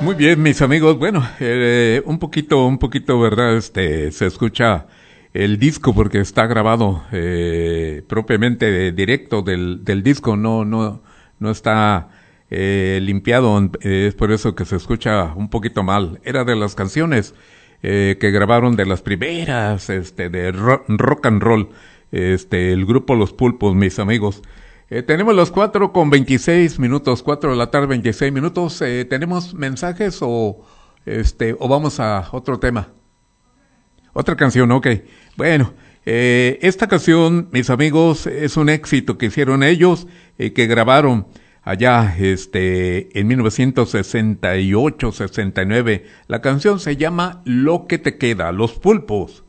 Muy bien, mis amigos. Bueno, un poquito, ¿verdad? Se escucha el disco porque está grabado propiamente directo del disco. No está limpiado. Es por eso que se escucha un poquito mal. Era de las canciones que grabaron de las primeras, de rock and roll. El grupo Los Pulpos, mis amigos. Tenemos las 4:26, 4 de la tarde, 26 minutos. ¿Tenemos mensajes o vamos a otro tema? Otra canción, ok. Bueno, esta canción, mis amigos, es un éxito que hicieron ellos, que grabaron allá, en 1968, 69. La canción se llama Lo que te queda, Los Pulpos.